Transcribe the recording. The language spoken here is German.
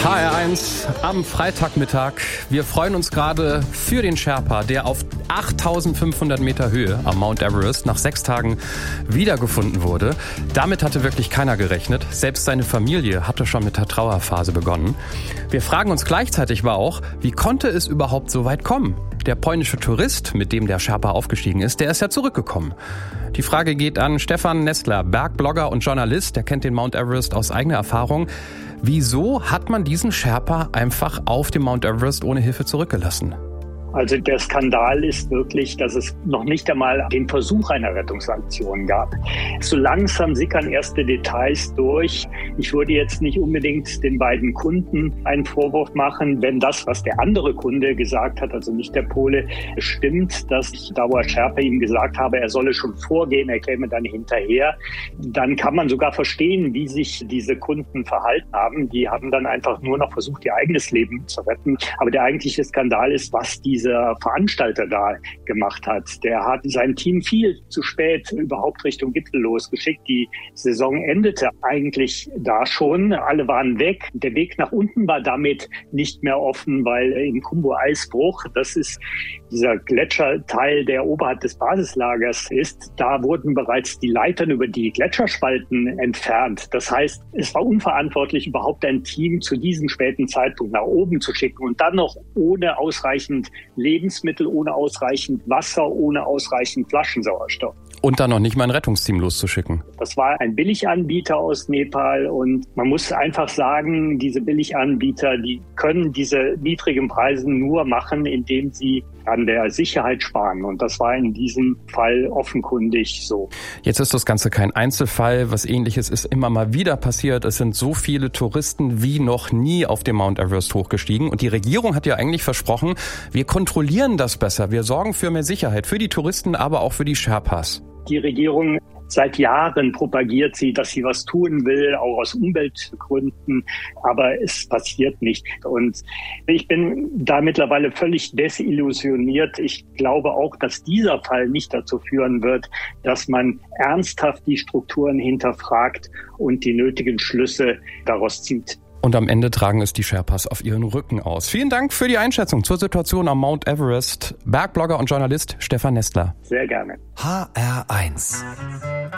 HR1 am Freitagmittag. Wir freuen uns gerade für den Sherpa, der auf 8500 Meter Höhe am Mount Everest nach 6 Tagen wiedergefunden wurde. Damit hatte wirklich keiner gerechnet. Selbst seine Familie hatte schon mit der Trauerphase begonnen. Wir fragen uns gleichzeitig aber auch, wie konnte es überhaupt so weit kommen? Der polnische Tourist, mit dem der Sherpa aufgestiegen ist, der ist ja zurückgekommen. Die Frage geht an Stefan Nestler, Bergblogger und Journalist. Der kennt den Mount Everest aus eigener Erfahrung. Wieso hat man diesen Sherpa einfach auf dem Mount Everest ohne Hilfe zurückgelassen? Also der Skandal ist wirklich, dass es noch nicht einmal den Versuch einer Rettungsaktion gab. So langsam sickern erste Details durch. Ich würde jetzt nicht unbedingt den beiden Kunden einen Vorwurf machen, wenn das, was der andere Kunde gesagt hat, also nicht der Pole, stimmt, dass Dauer Sherpa ihm gesagt habe, er solle schon vorgehen, er käme dann hinterher. Dann kann man sogar verstehen, wie sich diese Kunden verhalten haben. Die haben dann einfach nur noch versucht, ihr eigenes Leben zu retten. Aber der eigentliche Skandal ist, was dieser Veranstalter da gemacht hat. Der hat sein Team viel zu spät überhaupt Richtung Gipfel losgeschickt. Die Saison endete eigentlich da schon. Alle waren weg. Der Weg nach unten war damit nicht mehr offen, weil im Khumbu-Eisbruch, das ist dieser Gletscherteil, der oberhalb des Basislagers ist, da wurden bereits die Leitern über die Gletscherspalten entfernt. Das heißt, es war unverantwortlich, überhaupt ein Team zu diesem späten Zeitpunkt nach oben zu schicken und dann noch ohne ausreichend Lebensmittel, ohne ausreichend Wasser, ohne ausreichend Flaschensauerstoff. Und dann noch nicht mal ein Rettungsteam loszuschicken. Das war ein Billiganbieter aus Nepal und man muss einfach sagen, diese Billiganbieter, die können diese niedrigen Preise nur machen, indem sie an der Sicherheit sparen. Und das war in diesem Fall offenkundig so. Jetzt ist das Ganze kein Einzelfall. Was Ähnliches ist immer mal wieder passiert. Es sind so viele Touristen wie noch nie auf dem Mount Everest hochgestiegen. Und die Regierung hat ja eigentlich versprochen, wir kontrollieren das besser. Wir sorgen für mehr Sicherheit, für die Touristen, aber auch für die Sherpas. Die Regierung seit Jahren propagiert sie, dass sie was tun will, auch aus Umweltgründen, aber es passiert nicht. Und ich bin da mittlerweile völlig desillusioniert. Ich glaube auch, dass dieser Fall nicht dazu führen wird, dass man ernsthaft die Strukturen hinterfragt und die nötigen Schlüsse daraus zieht. Und am Ende tragen es die Sherpas auf ihren Rücken aus. Vielen Dank für die Einschätzung zur Situation am Mount Everest. Bergblogger und Journalist Stefan Nestler. Sehr gerne. HR1